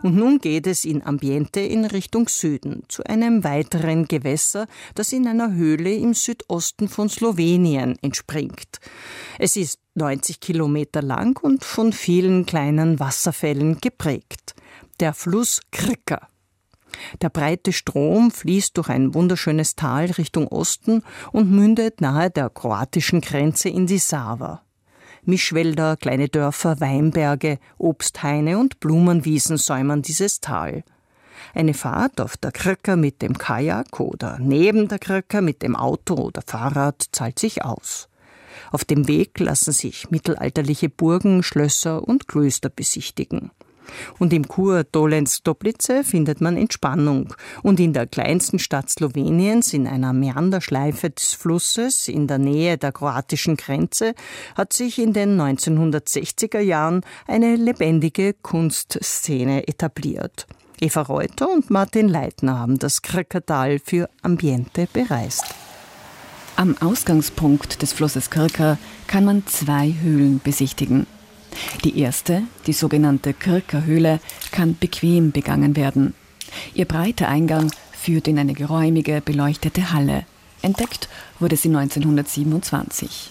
Und nun geht es in Ambiente in Richtung Süden, zu einem weiteren Gewässer, das in einer Höhle im Südosten von Slowenien entspringt. Es ist 90 Kilometer lang und von vielen kleinen Wasserfällen geprägt. Der Fluss Krka. Der breite Strom fließt durch ein wunderschönes Tal Richtung Osten und mündet nahe der kroatischen Grenze in die Sava. Mischwälder, kleine Dörfer, Weinberge, Obsthaine und Blumenwiesen säumern dieses Tal. Eine Fahrt auf der Krka mit dem Kajak oder neben der Krka mit dem Auto oder Fahrrad zahlt sich aus. Auf dem Weg lassen sich mittelalterliche Burgen, Schlösser und Klöster besichtigen. Und im Kur Dolenz-Toplice findet man Entspannung. Und in der kleinsten Stadt Sloweniens, in einer Meanderschleife des Flusses, in der Nähe der kroatischen Grenze, hat sich in den 1960er Jahren eine lebendige Kunstszene etabliert. Eva Reuter und Martin Leitner haben das Krka-Tal für Ambiente bereist. Am Ausgangspunkt des Flusses Krka kann man 2 Höhlen besichtigen. Die erste, die sogenannte Krka-Höhle, kann bequem begangen werden. Ihr breiter Eingang führt in eine geräumige, beleuchtete Halle. Entdeckt wurde sie 1927.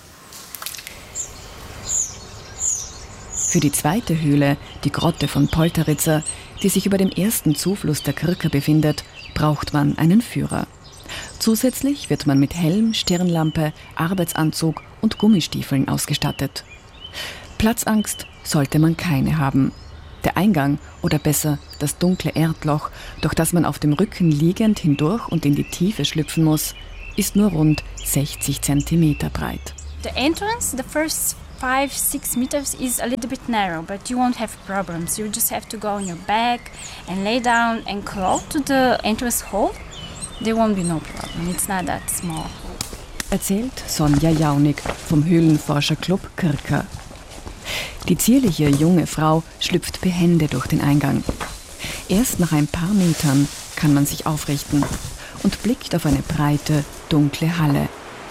Für die zweite Höhle, die Grotte von Polterica, die sich über dem ersten Zufluss der Krka befindet, braucht man einen Führer. Zusätzlich wird man mit Helm, Stirnlampe, Arbeitsanzug und Gummistiefeln ausgestattet. Platzangst sollte man keine haben. Der Eingang, oder besser das dunkle Erdloch, durch das man auf dem Rücken liegend hindurch und in die Tiefe schlüpfen muss, ist nur rund 60 Zentimeter breit. The entrance, the first 5-6 meters is a little bit narrow, but you won't have problems. You just have to go on your back and lay down and crawl to the entrance hole. There won't be no problem. It's not that small. Erzählt Sonja Jaunig vom Höhlenforscherclub Krka. Die zierliche junge Frau schlüpft behende durch den Eingang. Erst nach ein paar Metern kann man sich aufrichten und blickt auf eine breite, dunkle Halle.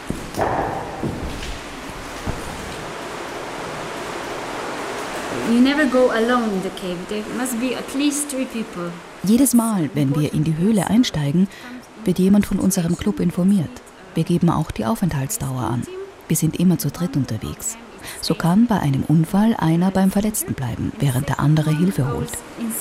You never go alone in the cave. There must be at least 3 people. Jedes Mal, wenn wir in die Höhle einsteigen, wird jemand von unserem Club informiert. Wir geben auch die Aufenthaltsdauer an. Wir sind immer zu dritt unterwegs. So kann bei einem Unfall einer beim Verletzten bleiben, während der andere Hilfe holt.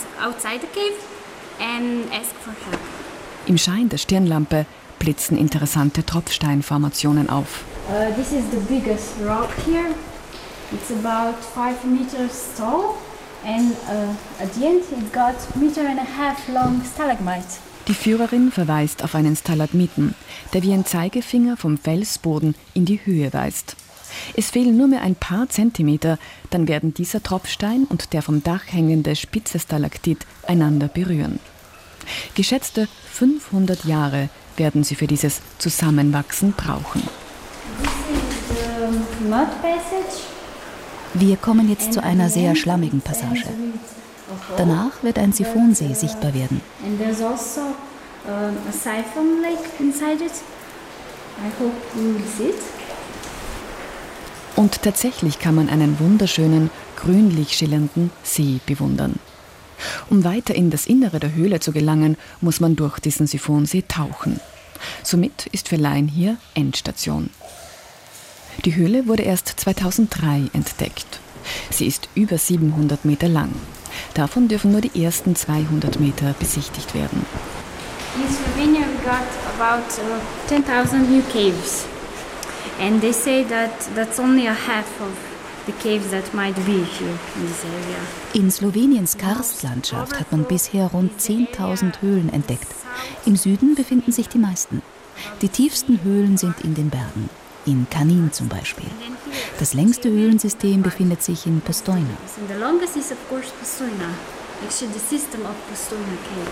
Im Schein der Stirnlampe blitzen interessante Tropfsteinformationen auf. This is the biggest rock here. It's about 5 meters tall and at the end it's got 1.5 meters long stalagmite. Die Führerin verweist auf einen Stalagmiten, der wie ein Zeigefinger vom Felsboden in die Höhe weist. Es fehlen nur mehr ein paar Zentimeter, dann werden dieser Tropfstein und der vom Dach hängende spitze Stalaktit einander berühren. Geschätzte 500 Jahre werden sie für dieses Zusammenwachsen brauchen. Wir kommen jetzt zu einer sehr schlammigen Passage. Danach wird ein Siphonsee sichtbar werden. Und tatsächlich kann man einen wunderschönen, grünlich schillernden See bewundern. Um weiter in das Innere der Höhle zu gelangen, muss man durch diesen Siphonsee tauchen. Somit ist für Laien hier Endstation. Die Höhle wurde erst 2003 entdeckt. Sie ist über 700 Meter lang. Davon dürfen nur die ersten 200 Meter besichtigt werden. In Slovenia we got about 10,000 new caves. And they say that that's only a half of the caves that might be here in this area. In Sloweniens Karstlandschaft hat man bisher rund 10.000 Höhlen entdeckt. Im Süden befinden sich die meisten. Die tiefsten Höhlen sind in den Bergen, in Kanin zum Beispiel. Das längste Höhlensystem befindet sich in Postojna. The longest is of course Postojna, actually the system of Postojna cave.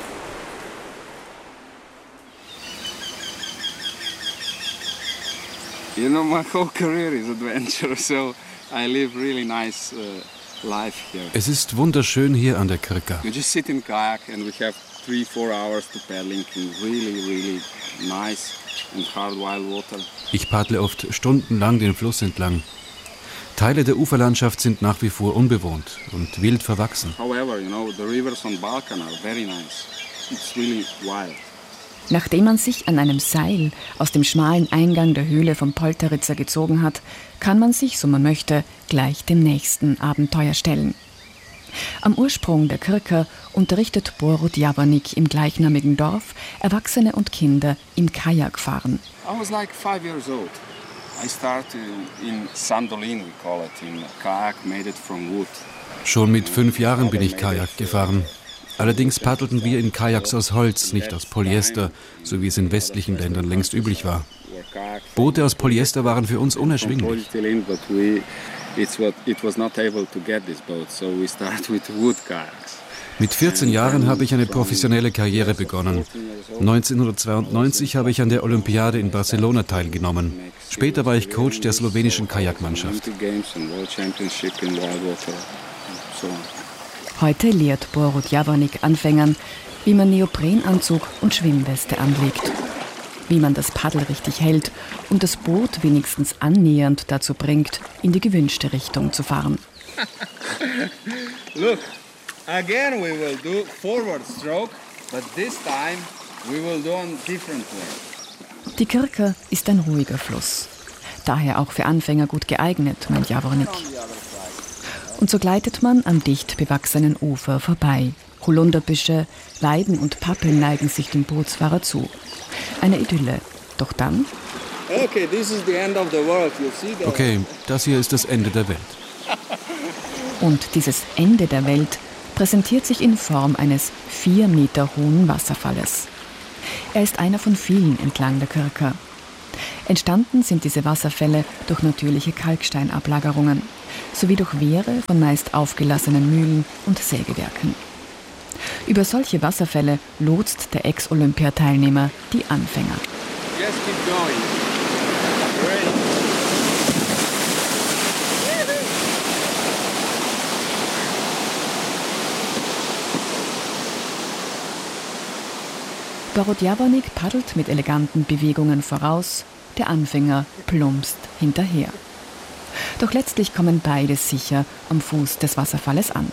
You know, my whole career is adventure, so I live really nice life here. Es ist wunderschön hier an der Krka. You just sit in kayak and we have 3-4 hours to paddling in really nice and hard wild water. Ich paddle oft stundenlang den Fluss entlang. Teile der Uferlandschaft sind nach wie vor unbewohnt und wild verwachsen. However, the rivers on Balkan are very nice. It's really wild. Nachdem man sich an einem Seil aus dem schmalen Eingang der Höhle von Polterica gezogen hat, kann man sich, so man möchte, gleich dem nächsten Abenteuer stellen. Am Ursprung der Krka unterrichtet Borut Javorník im gleichnamigen Dorf Erwachsene und Kinder im Kajakfahren. I was like 5 years old. I started in Sandolin, we call it, in a kayak made it from wood. Schon mit 5 Jahren bin ich Kajak gefahren. Allerdings paddelten wir in Kajaks aus Holz, nicht aus Polyester, so wie es in westlichen Ländern längst üblich war. Boote aus Polyester waren für uns unerschwinglich. Mit 14 Jahren habe ich eine professionelle Karriere begonnen. 1992 habe ich an der Olympiade in Barcelona teilgenommen. Später war ich Coach der slowenischen Kajakmannschaft. Heute lehrt Borut Javorník Anfängern, wie man Neoprenanzug und Schwimmweste anlegt, wie man das Paddel richtig hält und das Boot wenigstens annähernd dazu bringt, in die gewünschte Richtung zu fahren. Look, again we will do forward stroke, but this time we will do on different way. Die Krka ist ein ruhiger Fluss, daher auch für Anfänger gut geeignet, meint Javorník. Und so gleitet man am dicht bewachsenen Ufer vorbei. Holunderbüsche, Weiden und Pappeln neigen sich dem Bootsfahrer zu. Eine Idylle. Doch dann... Okay, das hier ist das Ende der Welt. Und dieses Ende der Welt präsentiert sich in Form eines 4 Meter hohen Wasserfalles. Er ist einer von vielen entlang der Krka. Entstanden sind diese Wasserfälle durch natürliche Kalksteinablagerungen sowie durch Wehre von meist aufgelassenen Mühlen und Sägewerken. Über solche Wasserfälle lotst der Ex-Olympiateilnehmer die Anfänger. Yes, keep going. Great. Borut Javorník paddelt mit eleganten Bewegungen voraus, der Anfänger plumpst hinterher. Doch letztlich kommen beide sicher am Fuß des Wasserfalles an.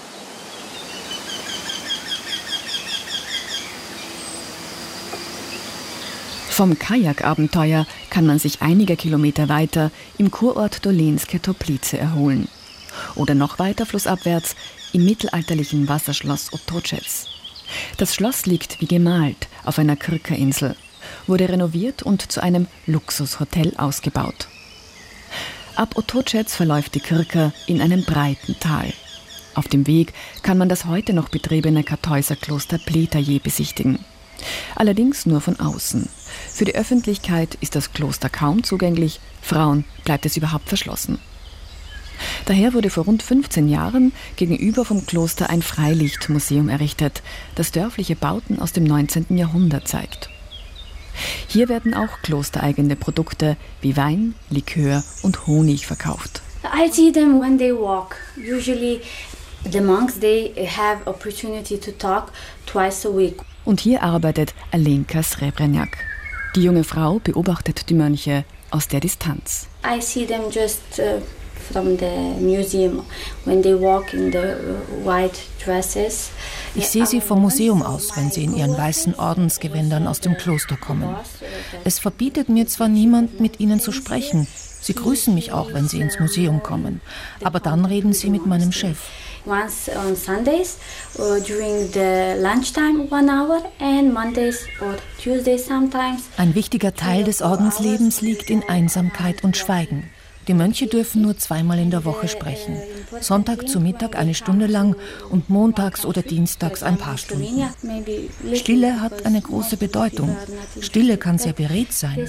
Vom Kajakabenteuer kann man sich einige Kilometer weiter im Kurort Dolenské Toplice erholen. Oder noch weiter flussabwärts im mittelalterlichen Wasserschloss Otočec. Das Schloss liegt wie gemalt auf einer Krka-Insel, wurde renoviert und zu einem Luxushotel ausgebaut. Ab Otočec verläuft die Krka in einem breiten Tal. Auf dem Weg kann man das heute noch betriebene Kartäuserkloster Pletaje besichtigen. Allerdings nur von außen. Für die Öffentlichkeit ist das Kloster kaum zugänglich, Frauen bleibt es überhaupt verschlossen. Daher wurde vor rund 15 Jahren gegenüber vom Kloster ein Freilichtmuseum errichtet, das dörfliche Bauten aus dem 19. Jahrhundert zeigt. Hier werden auch klostereigene Produkte wie Wein, Likör und Honig verkauft. I see them when they walk. Usually the monks, they have opportunity to talk twice a week. Und hier arbeitet Alenka Srebrenjak. Die junge Frau beobachtet die Mönche aus der Distanz. I see them just from the museum when they walk in the white dresses. Ich sehe sie vom Museum aus, wenn sie in ihren weißen Ordensgewändern aus dem Kloster kommen. Es verbietet mir zwar niemand, mit ihnen zu sprechen. Sie grüßen mich auch, wenn sie ins Museum kommen. Aber dann reden sie mit meinem Chef. Once on Sundays during the lunchtime 1 hour and Mondays or Tuesdays sometimes. Ein wichtiger Teil des Ordenslebens liegt in Einsamkeit und Schweigen. Die Mönche dürfen nur 2-mal in der Woche sprechen. Sonntag zu Mittag 1 Stunde lang und montags oder dienstags ein paar Stunden. Stille hat eine große Bedeutung. Stille kann sehr beredt sein.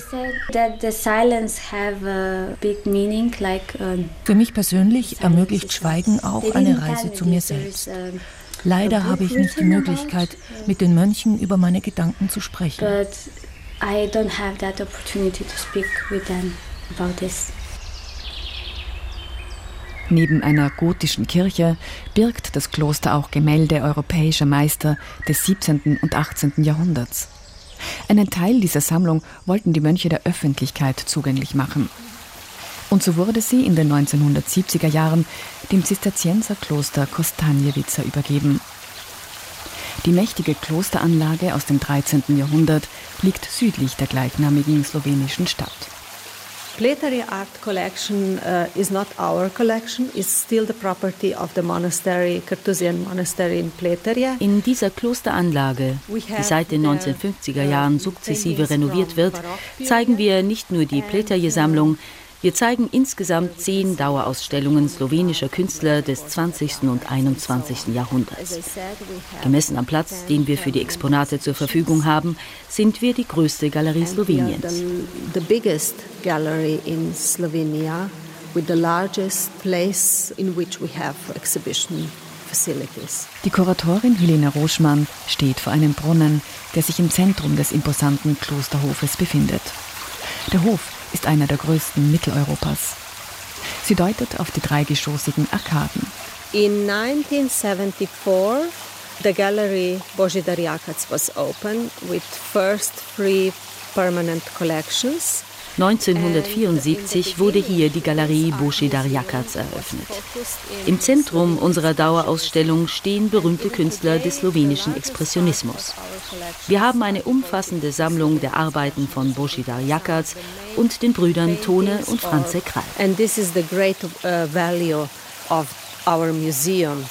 Für mich persönlich ermöglicht Schweigen auch eine Reise zu mir selbst. Leider habe ich nicht die Möglichkeit, mit den Mönchen über meine Gedanken zu sprechen. I don't have that opportunity to speak with them about this. Neben einer gotischen Kirche birgt das Kloster auch Gemälde europäischer Meister des 17. und 18. Jahrhunderts. Einen Teil dieser Sammlung wollten die Mönche der Öffentlichkeit zugänglich machen. Und so wurde sie in den 1970er Jahren dem Zisterzienserkloster Kostanjevica übergeben. Die mächtige Klosteranlage aus dem 13. Jahrhundert liegt südlich der gleichnamigen slowenischen Stadt. Pletari art collection is not our collection, it's still the property of the monastery, Carthusian Monastery in Pletaria. In dieser Klosteranlage, die seit den 1950er Jahren sukzessive renoviert wird, zeigen wir nicht nur die Pletaje-Sammlung, wir zeigen insgesamt 10 Dauerausstellungen slowenischer Künstler des 20. und 21. Jahrhunderts. Gemessen am Platz, den wir für die Exponate zur Verfügung haben, sind wir die größte Galerie Sloweniens. The biggest gallery in Slovenia with the largest place in which we have exhibition facilities. Die Kuratorin Helena Roschmann steht vor einem Brunnen, der sich im Zentrum des imposanten Klosterhofes befindet. Der Hof ist einer der größten Mitteleuropas. Sie deutet auf die 3-geschossigen Arkaden. In 1974, the gallery Božidar Jakac was opened with first 3 permanent collections. 1974 wurde hier die Galerie Božidar Jakac eröffnet. Im Zentrum unserer Dauerausstellung stehen berühmte Künstler des slowenischen Expressionismus. Wir haben eine umfassende Sammlung der Arbeiten von Božidar Jakac und den Brüdern Tone und Franze Krall. And this is the great value of our museum.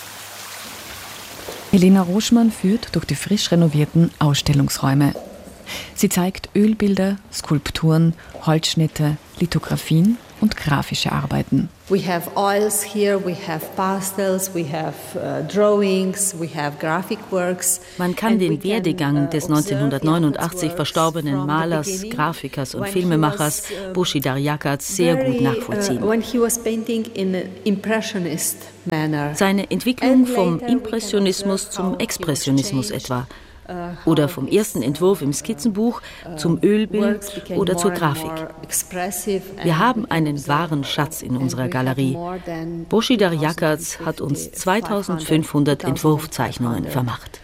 Helena Roschmann führt durch die frisch renovierten Ausstellungsräume. Sie zeigt Ölbilder, Skulpturen, Holzschnitte, Lithografien und grafische Arbeiten. We have oils here, we have pastels, we have drawings, we have graphic works. Man kann den Werdegang des 1989 verstorbenen Malers, Grafikers und Filmemachers Božidar Jakac sehr gut nachvollziehen. When he was painting in an impressionist manner. Seine Entwicklung vom Impressionismus zum Expressionismus etwa. Oder vom ersten Entwurf im Skizzenbuch zum Ölbild oder zur Grafik. Wir haben einen wahren Schatz in unserer Galerie. Božidar Jakac hat uns 2500 Entwurfzeichnungen vermacht.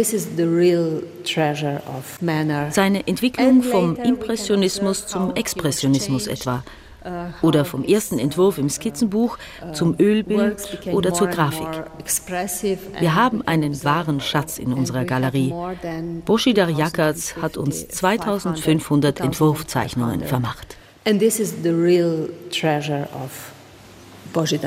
Seine Entwicklung vom Impressionismus zum Expressionismus etwa. Oder vom ersten Entwurf im Skizzenbuch zum Ölbild oder zur Grafik. Wir haben einen wahren Schatz in unserer Galerie. Božidar Jakac hat uns 2500 Entwurfzeichnungen vermacht. And this is the real treasure of Božidar